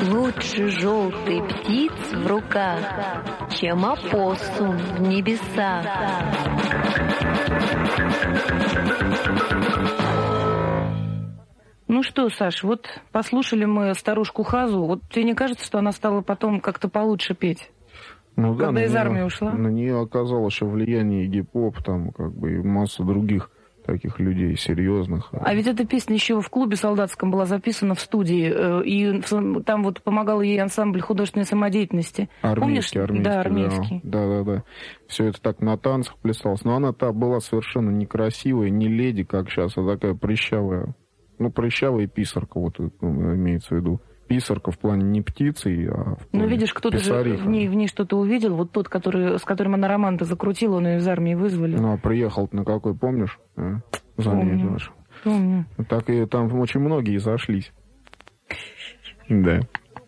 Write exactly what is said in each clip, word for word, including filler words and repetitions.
Лучше желтый птиц в руках, чем опоссум в небесах. Ну что, Саш, вот послушали мы старушку Хазу. Вот тебе не кажется, что она стала потом как-то получше петь? Ну, да, когда из нее, армии ушла? На нее оказалось что влияние гип-хоп, там, как бы, и масса других таких людей серьезных. А ведь эта песня еще в клубе солдатском была записана в студии, и там вот помогал ей ансамбль художественной самодеятельности. Армейский, Помнишь? армейский. Да, армейский. Да, да, да. Все это так на танцах плясалось. Но она та была совершенно некрасивая, не леди, как сейчас, а такая прыщавая. Ну, прыщавая писарка, вот ну, имеется в виду. Писарка в плане не птицы, а в плане Ну, видишь, кто-то же в ней, в ней что-то увидел. Вот тот, который, с которым она роман-то закрутила, он ее из армии вызвали. Ну, а приехал на какой, помнишь? А? За Помню. ней даже. Помню. Так и там очень многие зашлись. Да.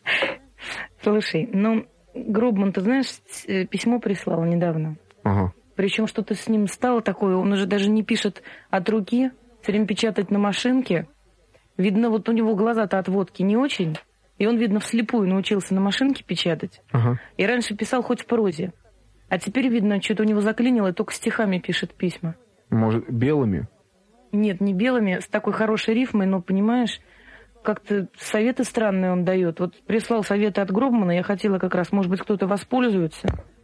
Слушай, ну, Гробман, ты знаешь, письмо прислал недавно. Ага. Причем что-то с ним стало такое, он уже даже не пишет от руки, все время печатать на машинке. Видно, вот у него глаза-то от водки не очень. И он, видно, вслепую научился на машинке печатать. Ага. И раньше писал хоть в прозе. А теперь, видно, что-то у него заклинило, и только стихами пишет письма. Может, белыми? Нет, не белыми, с такой хорошей рифмой, но, понимаешь, как-то советы странные он дает. Вот прислал советы от Гробмана, я хотела как раз, может быть, кто-то воспользуется.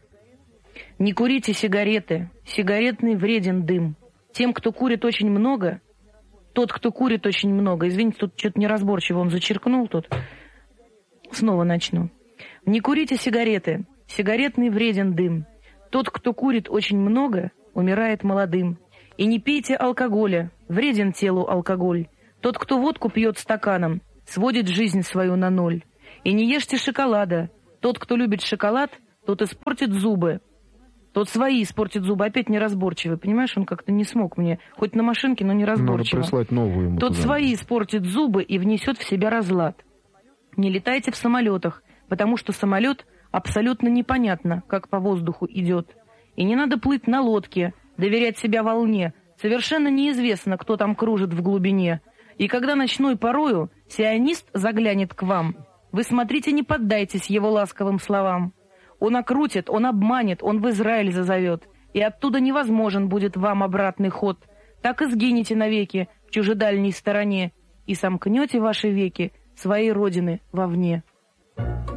Не курите сигареты. Сигаретный вреден дым. Тем, кто курит очень много, тот, кто курит очень много. Извините, тут что-то неразборчиво он зачеркнул тут. Снова начну. Не курите сигареты. Сигаретный вреден дым. Тот, кто курит очень много, умирает молодым. И не пейте алкоголя. Вреден телу алкоголь. Тот, кто водку пьет стаканом, сводит жизнь свою на ноль. И не ешьте шоколада. Тот, кто любит шоколад, тот испортит зубы. Тот свои испортит зубы. Опять неразборчивый. Понимаешь, он как-то не смог мне. Хоть на машинке, но неразборчиво. Надо прислать новую ему. Тот туда. свои испортит зубы и внесет в себя разлад. Не летайте в самолетах, потому что самолет абсолютно непонятно, как по воздуху идет. И не надо плыть на лодке, доверять себя волне. Совершенно неизвестно, кто там кружит в глубине. И когда ночной порою сионист заглянет к вам, вы смотрите, не поддайтесь его ласковым словам. Он окрутит, он обманет, он в Израиль зазовет, и оттуда невозможен будет вам обратный ход. Так и сгинете навеки в чужедальней стороне, и сомкнете ваши веки своей родины вовне.